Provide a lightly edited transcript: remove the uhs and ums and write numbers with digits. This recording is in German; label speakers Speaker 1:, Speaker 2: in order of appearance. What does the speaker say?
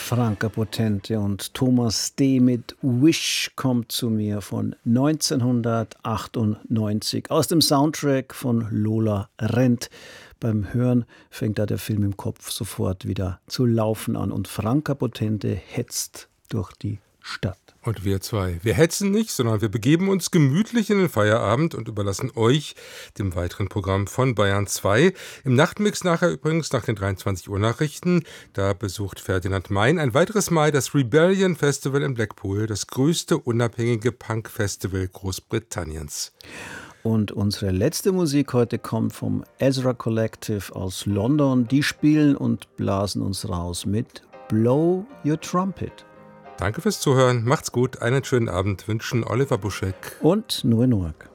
Speaker 1: Franka Potente und Thomas D. mit Wish kommt zu mir von 1998 aus dem Soundtrack von Lola Rent. Beim Hören fängt da der Film im Kopf sofort wieder zu laufen an und Franka Potente hetzt durch die Stadt.
Speaker 2: Und wir zwei, wir hetzen nicht, sondern wir begeben uns gemütlich in den Feierabend und überlassen euch dem weiteren Programm von Bayern 2. Im Nachtmix nachher übrigens nach den 23 Uhr Nachrichten, da besucht Ferdinand Mein ein weiteres Mal das Rebellion Festival in Blackpool, das größte unabhängige Punk-Festival Großbritanniens.
Speaker 1: Und unsere letzte Musik heute kommt vom Ezra Collective aus London. Die spielen und blasen uns raus mit Blow Your Trumpet.
Speaker 2: Danke fürs Zuhören, macht's gut, einen schönen Abend wünschen Oliver Buschek
Speaker 1: und Noe Noack.